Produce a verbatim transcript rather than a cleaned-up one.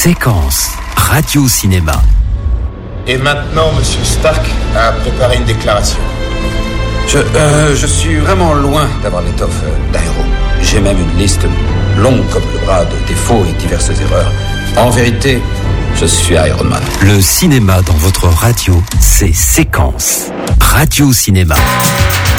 Séquence Radio-Cinéma. Et maintenant, Monsieur Stark a préparé une déclaration. Je, euh, je suis vraiment loin d'avoir l'étoffe d'un héros. J'ai même une liste longue comme le bras de défauts et diverses erreurs. En vérité, je suis Iron Man. Le cinéma dans votre radio, c'est Séquence Radio-Cinéma.